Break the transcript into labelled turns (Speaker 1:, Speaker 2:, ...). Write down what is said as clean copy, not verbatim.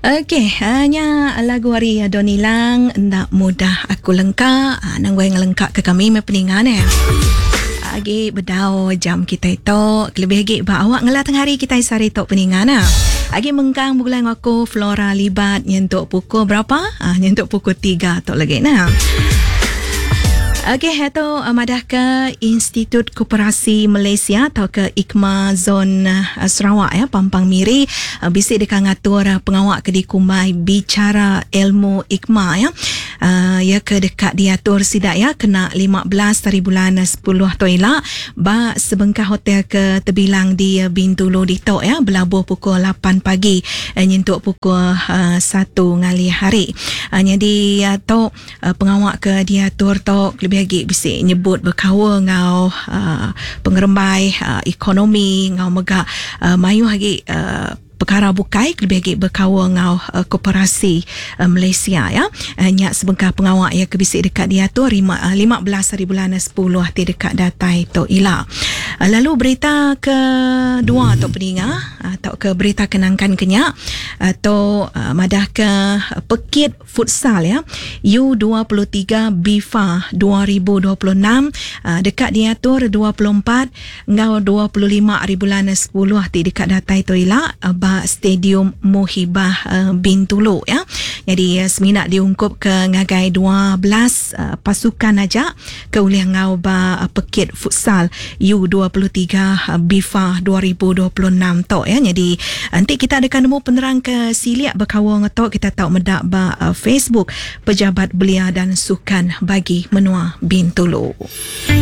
Speaker 1: Okey, hanya lagu hari Donilang nak mudah aku lengkap, nang goyang lengkap ke kami mepeningan agi bedau jam kita itu lebih lagi ba awak ngelah tengah hari kita sari tok peningan agi mengkang bulan aku Flora libat nyentuk pukul berapa? Nyentuk pukul 3 tok lagi Okey, itu madah ke Institut Koperasi Malaysia atau ke IKMA Zon Sarawak Pampang Miri bisik dekat ngatur pengawak ke di Kumai bicara ilmu IKMA ya ke dekat diatur sidak kena 15 dari bulan 10 toila ba sebengkah hotel ke terbilang di Bintulu di tok berlabuh pukul 8 pagi nyentuk pukul 1 ngali hari jadi tok pengawak ke diatur tok lebih lagi bisik nyebut berkawa ngau pengerembai ekonomi ngau megak mayu lagi perkara bukai lebih lagi berkawa ngau koperasi Malaysia nyak sebengkah pengawak kebisik dekat dia tu 15 hari bulan 10 hati dekat datai tu ila. Lalu berita kedua atau peninga atau ke berita kenangkan kenyak atau madah ke Pekit Futsal U23 BIFA 2026 dekat diatur 24 ngau 25 hari bulan 10 hati dekat datai tu ila Stadium Muhibah Bintulu Jadi seminat diungkup ke ngagai 12 pasukan aja ke uliah ngau ba Pekit Futsal U23 BIFA 2026 tok Jadi nanti kita akan nemu penerang ke siliak berkawang tok kita tahu medak ba Facebook Pejabat Belia dan Sukan bagi Menua Bintulu.